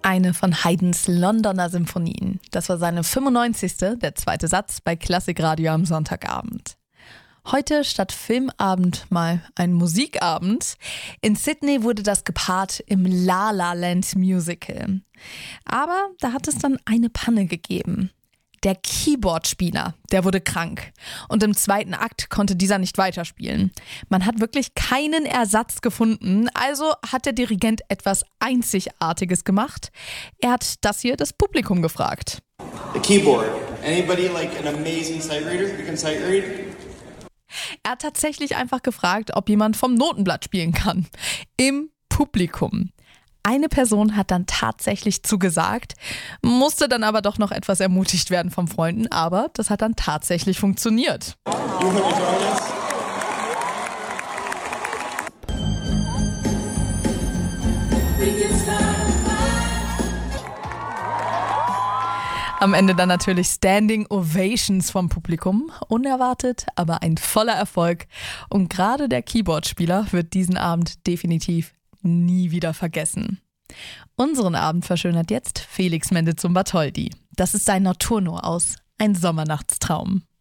Eine von Haydns Londoner Symphonien. Das war seine 95., der zweite Satz bei Klassikradio am Sonntagabend. Heute statt Filmabend mal ein Musikabend. In Sydney wurde das gepaart im La La Land Musical. Aber da hat es dann eine Panne gegeben. Der Keyboardspieler, der wurde krank. Und im zweiten Akt konnte dieser nicht weiterspielen. Man hat wirklich keinen Ersatz gefunden, also hat der Dirigent etwas Einzigartiges gemacht. Er hat das Publikum gefragt. The keyboard. Anybody like an amazing sight reader who can sight read? Er hat tatsächlich einfach gefragt, ob jemand vom Notenblatt spielen kann. Im Publikum. Eine Person hat dann tatsächlich zugesagt, musste dann aber doch noch etwas ermutigt werden von Freunden, aber das hat dann tatsächlich funktioniert. Am Ende dann natürlich Standing Ovations vom Publikum. Unerwartet, aber ein voller Erfolg. Und gerade der Keyboardspieler wird diesen Abend definitiv nie wieder vergessen. Unseren Abend verschönert jetzt Felix Mendelssohn-Bartholdy. Das ist sein Notturno aus Ein Sommernachtstraum.